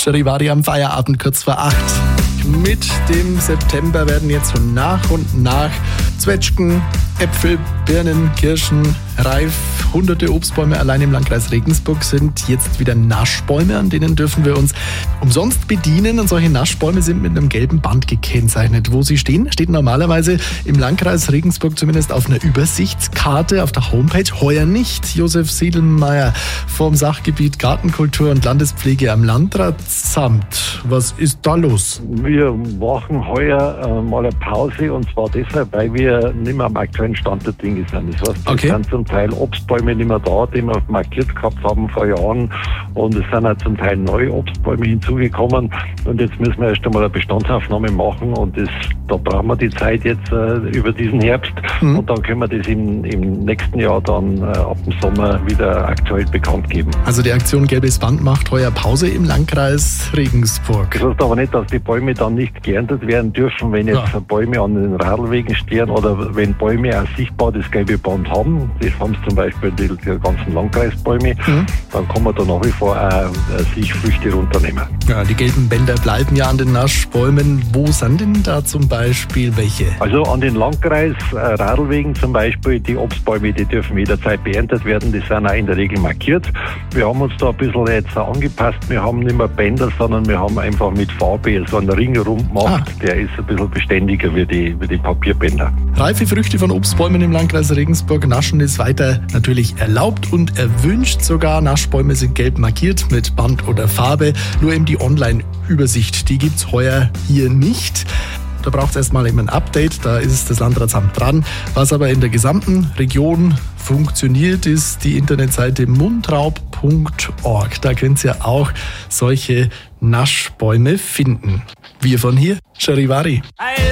Charivari am Feierabend, kurz vor 8. Mit dem September werden jetzt so nach und nach Zwetschgen, Äpfel, Birnen, Kirschen reif. Hunderte Obstbäume allein im Landkreis Regensburg sind jetzt wieder Naschbäume, an denen dürfen wir uns umsonst bedienen. Und solche Naschbäume sind mit einem gelben Band gekennzeichnet. Wo sie stehen, steht normalerweise im Landkreis Regensburg zumindest auf einer Übersichtskarte auf der Homepage. Heuer nicht. Josef Siedelmeier vom Sachgebiet Gartenkultur und Landespflege am Landratsamt. Was ist da los? Wir machen heuer mal eine Pause, und zwar deshalb, weil wir nicht mehr am aktuellen Stand der Dinge sind. Das heißt, es sind zum Teil Obstbäume nicht mehr da, die wir markiert gehabt haben vor Jahren, und es sind auch zum Teil neue Obstbäume hinzugekommen, und jetzt müssen wir erst einmal eine Bestandsaufnahme machen, und da brauchen wir die Zeit jetzt über diesen Herbst, und dann können wir das im nächsten Jahr dann ab dem Sommer wieder aktuell bekannt geben. Also die Aktion Gelbes Band macht heuer Pause im Landkreis Regensburg. Das heißt aber nicht, dass die Bäume dann nicht geerntet werden dürfen, wenn jetzt Bäume an den Radlwegen stehen oder wenn Bäume auch sichtbar das gelbe Band haben. Das haben zum Beispiel die ganzen Landkreisbäume. Dann kann man da nach wie vor auch sich Früchte runternehmen. Ja, die gelben Bänder bleiben ja an den Naschbäumen. Wo sind denn da zum Beispiel welche? Also an den Landkreis-Radlwegen zum Beispiel, die Obstbäume, die dürfen jederzeit beerntet werden. Die sind auch in der Regel markiert. Wir haben uns da ein bisschen jetzt angepasst. Wir haben nicht mehr Bänder, sondern wir haben einfach mit Farbe so einen Ring rum gemacht. Der ist ein bisschen beständiger wie die Papierbänder. Reife Früchte von Obstbäumen im Landkreis Regensburg. Naschen ist weiter natürlich erlaubt und erwünscht sogar. Naschbäume sind gelb markiert mit Band oder Farbe. Nur eben die Online-Übersicht, die gibt's heuer hier nicht. Da braucht es erstmal eben ein Update, da ist das Landratsamt dran. Was aber in der gesamten Region funktioniert, ist die Internetseite mundraub.org. Da könnt ihr auch solche Naschbäume finden. Wir von hier, Charivari.